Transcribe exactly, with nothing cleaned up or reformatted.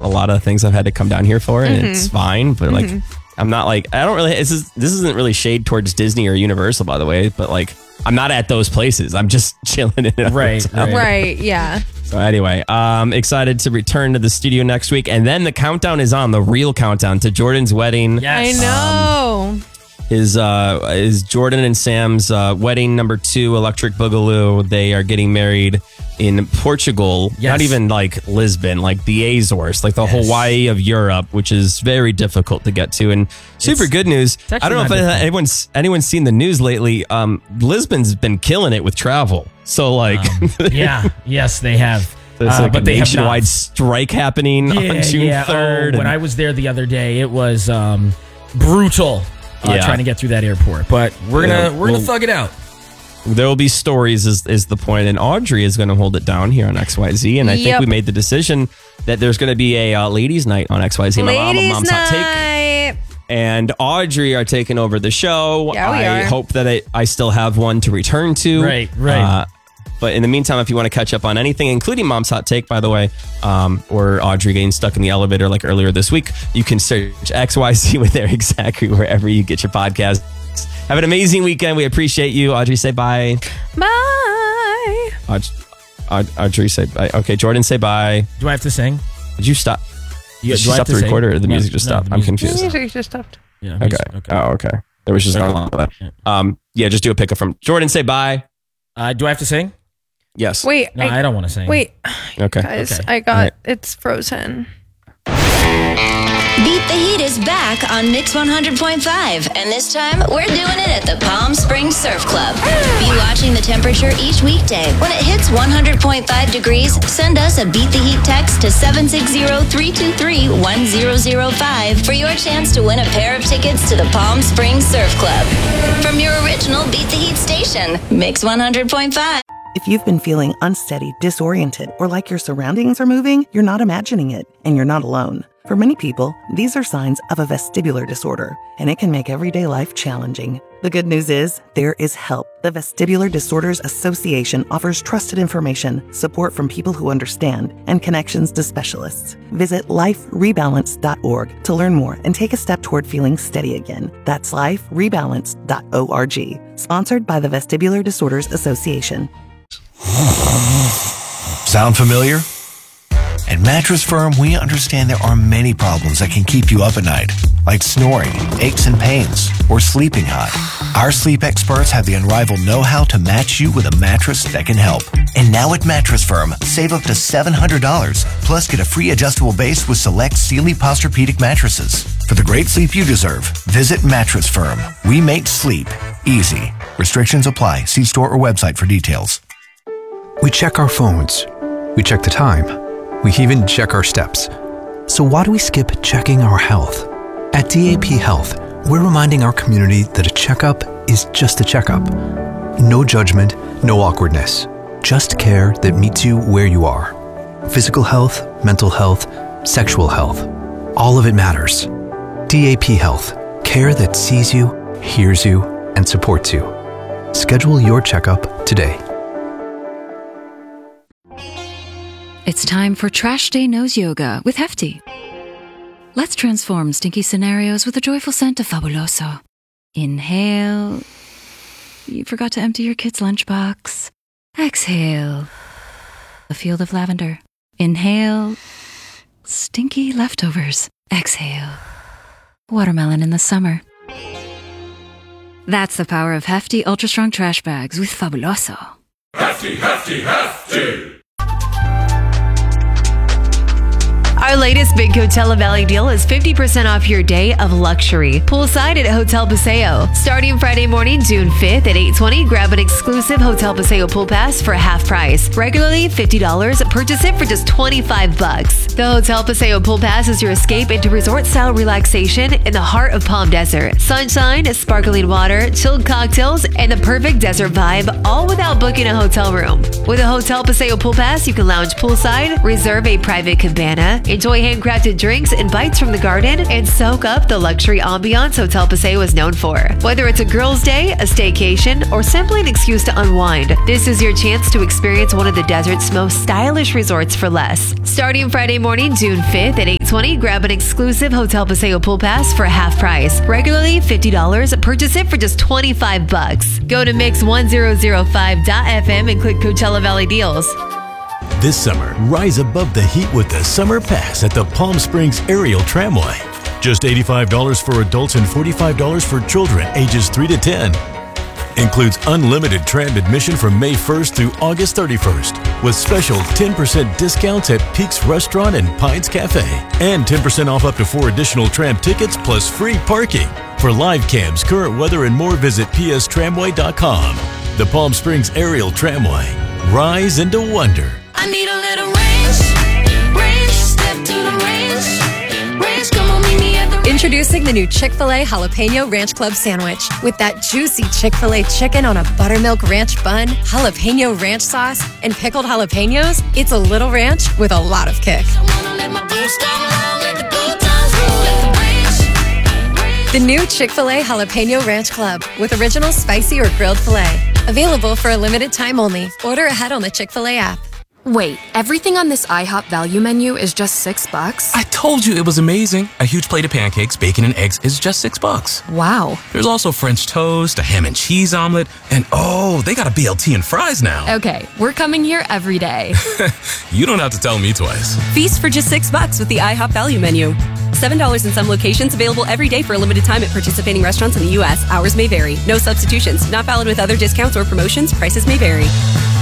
a lot of things I've had to come down here for, and Mm-hmm. it's fine. But like, mm-hmm. I'm not like, I don't really, this, is, this isn't really shade towards Disney or Universal, by the way, but like, I'm not at those places. I'm just chilling in a Right, hotel. right. Right, yeah. So anyway, um, excited to return to the studio next week. And then the countdown is on, the real countdown to Jordan's wedding. Yes. I know. Is uh is Jordan and Sam's uh, wedding number two, Electric Boogaloo. They are getting married in Portugal. Yes. Not even like Lisbon, like the Azores, like the Yes. Hawaii of Europe, which is very difficult to get to. And super It's- good news. it's I don't know if actually not anyone's anyone's seen the news lately. Um, Lisbon's been killing it with travel. So like, Um, yeah. Yes, they have. there's Uh, like but a they have nationwide not. strike happening Yeah, on June yeah. third. Oh, when I was there the other day, it was um, brutal. Uh, Yeah. trying to get through that airport, but we're gonna Yeah, we're gonna well- thug it out. There will be stories is, is the point, and Audrey is going to hold it down here on X Y Z, and I think Yep. we made the decision that there's going to be a uh, ladies night on X Y Z. My mom and Ladies mom's hot take, night. and Audrey are taking over the show. Yeah, we I are. hope that I, I still have one to return to. Right, right. Uh, but in the meantime, if you want to catch up on anything, including Mom's Hot Take, by the way, um, or Audrey getting stuck in the elevator like earlier this week, you can search X Y Z with Eric Zachary wherever you get your podcast. Have an amazing weekend. We appreciate you. Audrey, say bye. Bye. Aud- Aud- Audrey, say bye. Okay, Jordan, say bye. Do I have to sing? Did you stop? You, Did do you I have stop to the sing? recorder or the No, music just no, stopped? the I'm music- confused. Music just stopped. Yeah, Okay. music, okay. Oh, okay. There was just not a lot of that. Um, yeah, just do a pickup from Jordan. Say bye. Uh, do I have to sing? Yes. Wait. No, I, don't want to sing. Wait, Okay. guys. Okay. I got All right. it's frozen. Beat the Heat is back on Mix one hundred point five, and this time we're doing it at the Palm Springs Surf Club. Be watching the temperature each weekday. When it hits one hundred point five degrees, send us a Beat the Heat text to seven six zero, three two three, one zero zero five for your chance to win a pair of tickets to the Palm Springs Surf Club. From your original Beat the Heat station, Mix one hundred point five. If you've been feeling unsteady, disoriented, or like your surroundings are moving, you're not imagining it, and you're not alone. For many people, these are signs of a vestibular disorder, and it can make everyday life challenging. The good news is, there is help. The Vestibular Disorders Association offers trusted information, support from people who understand, and connections to specialists. Visit life rebalance dot org to learn more and take a step toward feeling steady again. That's life rebalance dot org. Sponsored by the Vestibular Disorders Association. Sound familiar? At Mattress Firm, we understand there are many problems that can keep you up at night, like snoring, aches and pains, or sleeping hot. Our sleep experts have the unrivaled know-how to match you with a mattress that can help. And now at Mattress Firm, save up to seven hundred dollars, plus get a free adjustable base with select Sealy Posturepedic mattresses. For the great sleep you deserve, visit Mattress Firm. We make sleep easy. Restrictions apply. See store or website for details. We check our phones. We check the time. We even check our steps. So why do we skip checking our health? At D A P Health, we're reminding our community that a checkup is just a checkup. No judgment, no awkwardness. Just care that meets you where you are. Physical health, mental health, sexual health. All of it matters. D A P Health. Care that sees you, hears you, and supports you. Schedule your checkup today. It's time for Trash Day Nose Yoga with Hefty. Let's transform stinky scenarios with a joyful scent of Fabuloso. Inhale. You forgot to empty your kid's lunchbox. Exhale. A field of lavender. Inhale. Stinky leftovers. Exhale. Watermelon in the summer. That's the power of Hefty Ultra Strong Trash Bags with Fabuloso. Hefty, hefty, hefty! Our latest Big Coachella Valley deal is fifty percent off your day of luxury. Poolside at Hotel Paseo. Starting Friday morning, June fifth at eight twenty, grab an exclusive Hotel Paseo pool pass for half price. Regularly fifty dollars, purchase it for just twenty-five bucks. The Hotel Paseo pool pass is your escape into resort-style relaxation in the heart of Palm Desert. Sunshine, sparkling water, chilled cocktails, and the perfect desert vibe, all without booking a hotel room. With a Hotel Paseo pool pass, you can lounge poolside, reserve a private cabana, Enjoy handcrafted drinks and bites from the garden and soak up the luxury ambiance Hotel Paseo is known for. Whether it's a girls' day, a staycation, or simply an excuse to unwind, this is your chance to experience one of the desert's most stylish resorts for less. Starting Friday morning, June fifth at eight twenty, grab an exclusive Hotel Paseo pool pass for half price. Regularly fifty dollars, purchase it for just twenty-five bucks. Go to mix one thousand five dot f m and click Coachella Valley Deals. This summer, rise above the heat with the Summer Pass at the Palm Springs Aerial Tramway. Just eighty-five dollars for adults and forty-five dollars for children ages three to ten. Includes unlimited tram admission from May first through August thirty-first with special ten percent discounts at Peaks Restaurant and Pines Cafe and ten percent off up to four additional tram tickets plus free parking. For live cams, current weather, and more, visit p s tramway dot com. The Palm Springs Aerial Tramway. Rise into wonder. I need a little range, range, step to the range, range, come on, meet me at the range. Introducing the new Chick-fil-A Jalapeno Ranch Club Sandwich. With that juicy Chick-fil-A chicken on a buttermilk ranch bun, jalapeno ranch sauce, and pickled jalapenos, it's a little ranch with a lot of kick. The new Chick-fil-A Jalapeno Ranch Club with original spicy or grilled filet. Available for a limited time only. Order ahead on the Chick-fil-A app. Wait, everything on this IHOP value menu is just six bucks? I told you it was amazing. A huge plate of pancakes, bacon, and eggs is just six bucks. Wow. There's also French toast, a ham and cheese omelet, and oh, they got a B L T and fries now. Okay, we're coming here every day. You don't have to tell me twice. Feast for just six bucks with the IHOP value menu. seven dollars in some locations, available every day for a limited time at participating restaurants in the U S. Hours may vary. No substitutions. Not valid with other discounts or promotions. Prices may vary.